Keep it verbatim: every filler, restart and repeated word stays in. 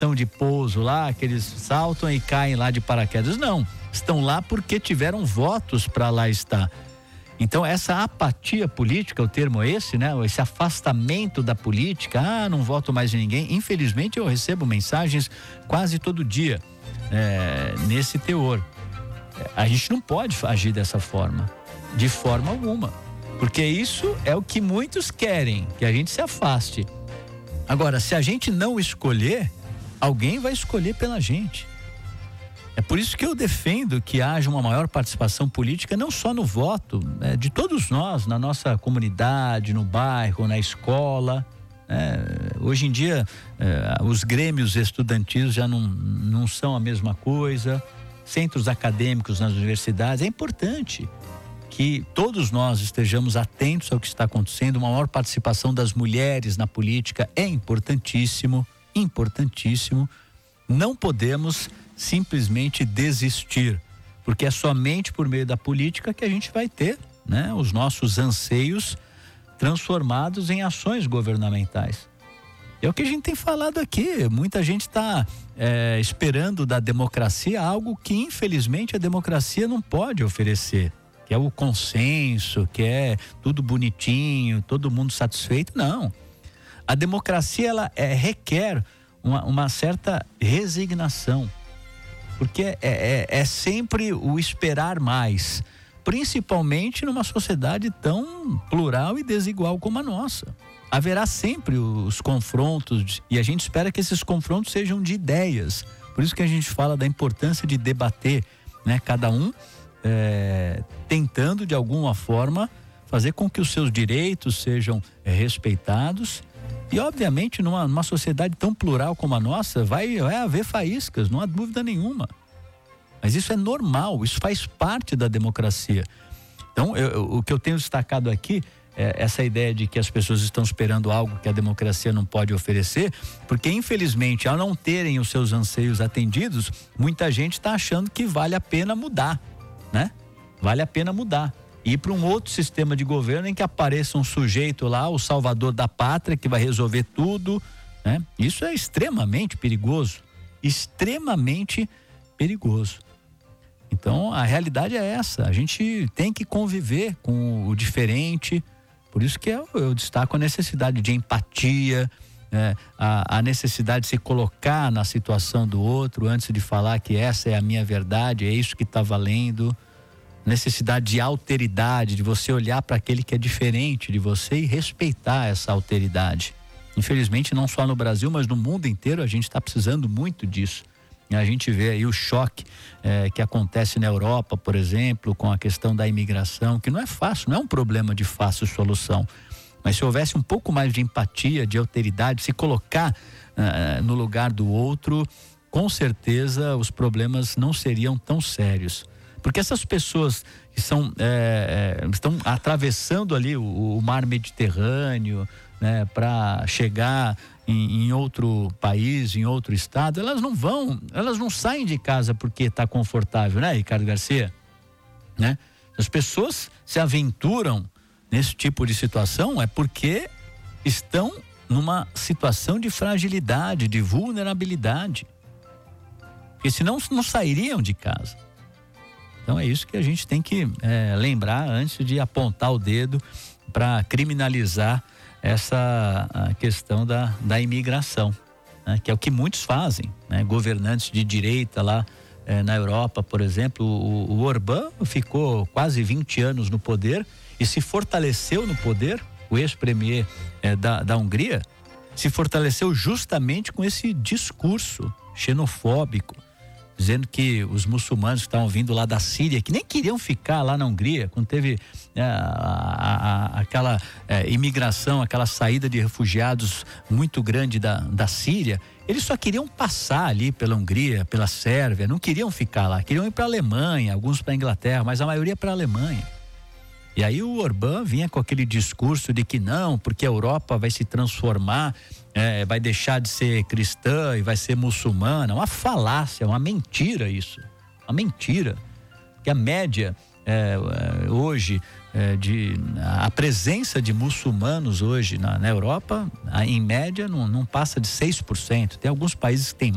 estão de pouso lá, que eles saltam e caem lá de paraquedas. Não, estão lá porque tiveram votos para lá estar. Então essa apatia política, o termo é esse, né? Esse afastamento da política, ah, não voto mais em ninguém. Infelizmente eu recebo mensagens quase todo dia é, nesse teor. A gente não pode agir dessa forma, de forma alguma, porque isso é o que muitos querem, que a gente se afaste. Agora, se a gente não escolher, alguém vai escolher pela gente. É por isso que eu defendo que haja uma maior participação política, não só no voto, né, de todos nós, na nossa comunidade, no bairro, na escola. É, hoje em dia, é, os grêmios estudantis já não, não são a mesma coisa, centros acadêmicos nas universidades. É importante que todos nós estejamos atentos ao que está acontecendo. Uma maior participação das mulheres na política é importantíssimo, importantíssimo. Não podemos simplesmente desistir, porque é somente por meio da política que a gente vai ter, né, os nossos anseios transformados em ações governamentais. É o que a gente tem falado aqui. Muita gente está é, esperando da democracia algo que infelizmente a democracia não pode oferecer, que é o consenso, que é tudo bonitinho, todo mundo satisfeito. Não. A democracia ela é, requer uma, uma certa resignação, porque é, é, é sempre o esperar mais, principalmente numa sociedade tão plural e desigual como a nossa. Haverá sempre os confrontos e a gente espera que esses confrontos sejam de ideias. Por isso que a gente fala da importância de debater, né? Cada um é, tentando de alguma forma fazer com que os seus direitos sejam é, respeitados. E obviamente numa, numa sociedade tão plural como a nossa vai, vai haver faíscas, não há dúvida nenhuma. Mas isso é normal, isso faz parte da democracia. Então eu, eu, o que eu tenho destacado aqui é essa ideia de que as pessoas estão esperando algo que a democracia não pode oferecer, porque infelizmente ao não terem os seus anseios atendidos, muita gente está achando que vale a pena mudar, né? Vale a pena mudar. Ir para um outro sistema de governo em que apareça um sujeito lá, o salvador da pátria, que vai resolver tudo, né? Isso é extremamente perigoso, extremamente perigoso. Então a realidade é essa, a gente tem que conviver com o diferente. Por isso que eu, eu destaco a necessidade de empatia, né? a, a necessidade de se colocar na situação do outro antes de falar que essa é a minha verdade, é isso que está valendo. Necessidade de alteridade, de você olhar para aquele que é diferente de você e respeitar essa alteridade. Infelizmente, não só no Brasil, mas no mundo inteiro, a gente está precisando muito disso. E a gente vê aí o choque eh, que acontece na Europa, por exemplo, com a questão da imigração, que não é fácil, não é um problema de fácil solução. Mas se houvesse um pouco mais de empatia, de alteridade, se colocar uh, no lugar do outro, com certeza os problemas não seriam tão sérios. Porque essas pessoas que são, é, é, estão atravessando ali o, o mar Mediterrâneo, né, para chegar em, em outro país, em outro estado, elas não vão, elas não saem de casa porque está confortável, né, Ricardo Garcia? Né? As pessoas se aventuram nesse tipo de situação é porque estão numa situação de fragilidade, de vulnerabilidade. Porque senão não sairiam de casa. Então é isso que a gente tem que é, lembrar antes de apontar o dedo para criminalizar essa a questão da, da imigração, né? Que é o que muitos fazem, né? Governantes de direita lá é, na Europa, por exemplo, o, o Orbán ficou quase vinte anos no poder e se fortaleceu no poder, o ex-premier é, da, da Hungria, se fortaleceu justamente com esse discurso xenofóbico, dizendo que os muçulmanos que estavam vindo lá da Síria, que nem queriam ficar lá na Hungria, quando teve é, a, a, a, aquela é, imigração, aquela saída de refugiados muito grande da, da Síria, eles só queriam passar ali pela Hungria, pela Sérvia, não queriam ficar lá, queriam ir para a Alemanha, alguns para a Inglaterra, mas a maioria para a Alemanha. E aí o Orbán vinha com aquele discurso de que não, porque a Europa vai se transformar, é, vai deixar de ser cristã e vai ser muçulmana. Uma falácia, uma mentira isso, uma mentira. Que a média é, hoje, é, de, a presença de muçulmanos hoje na, na Europa, em média não, não passa de seis por cento. Tem alguns países que têm